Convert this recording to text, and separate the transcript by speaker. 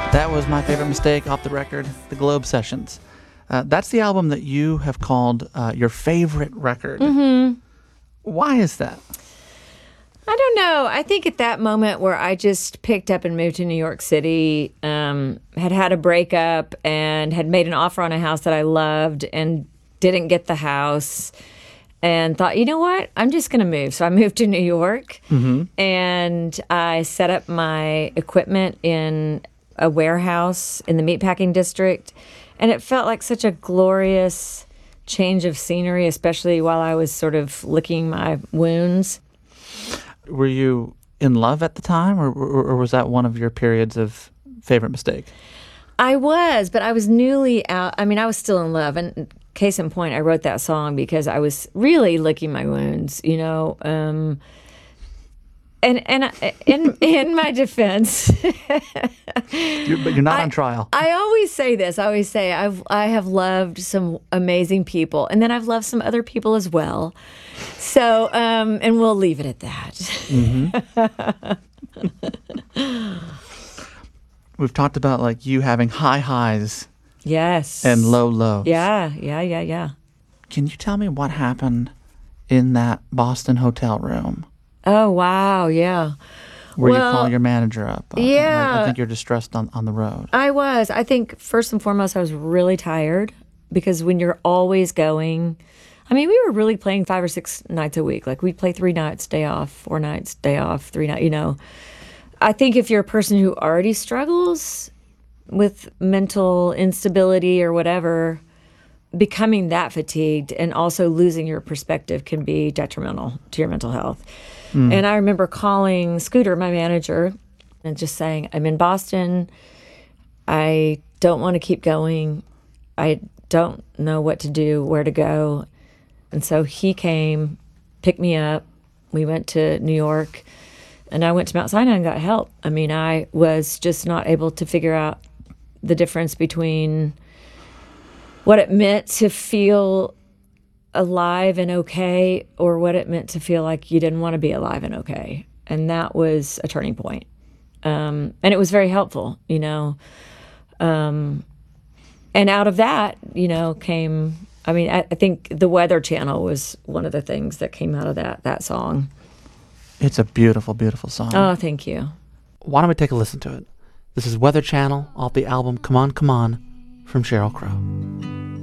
Speaker 1: That was My Favorite Mistake off the record, The Globe Sessions. That's the album that you have called your favorite record.
Speaker 2: Mm-hmm.
Speaker 1: Why is that?
Speaker 2: I don't know. I think at that moment where I just picked up and moved to New York City, had a breakup and had made an offer on a house that I loved and didn't get the house, and thought, you know what? I'm just going to move. So I moved to New York, and I set up my equipment in a warehouse in the meatpacking district, and it felt like such a glorious change of scenery, especially while I was sort of licking my wounds.
Speaker 1: Were you in love at the time, or was that one of your periods of favorite mistake?
Speaker 2: I was, but I was newly out. I mean, I was still in love, and case in point, I wrote that song because I was really licking my wounds, you know. And in my defense,
Speaker 1: But you're not on trial.
Speaker 2: I always say this. I always say I have loved some amazing people, and then I've loved some other people as well. So, and we'll leave it at that.
Speaker 1: We've talked about like you having high highs
Speaker 2: Yes.
Speaker 1: and low lows.
Speaker 2: Yeah.
Speaker 1: Can you tell me what happened in that Boston hotel room?
Speaker 2: Oh, wow. Yeah.
Speaker 1: Where you call your manager up?
Speaker 2: Yeah.
Speaker 1: I think you're distressed on the road.
Speaker 2: I was. I think first and foremost, I was really tired because when you're always going, I mean, we were really playing 5 or 6 nights a week. Like we'd play 3 nights, day off, 4 nights, day off, 3 nights, you know. I think if you're a person who already struggles with mental instability or whatever, becoming that fatigued and also losing your perspective can be detrimental to your mental health. And I remember calling Scooter, my manager, and just saying, I'm in Boston. I don't want to keep going. I don't know what to do, where to go. And so he came, picked me up. We went to New York, and I went to Mount Sinai and got help. I mean, I was just not able to figure out the difference between what it meant to feel alive and okay or what it meant to feel like you didn't want to be alive and okay. And that was a turning point. And it was very helpful, you know. And out of that, you know, came, I mean, I think the Weather Channel was one of the things that came out of that song.
Speaker 1: It's a beautiful, beautiful song.
Speaker 2: Oh, thank you.
Speaker 1: Why don't we take a listen to it? This is Weather Channel off the album Come On, Come On from Sheryl Crow.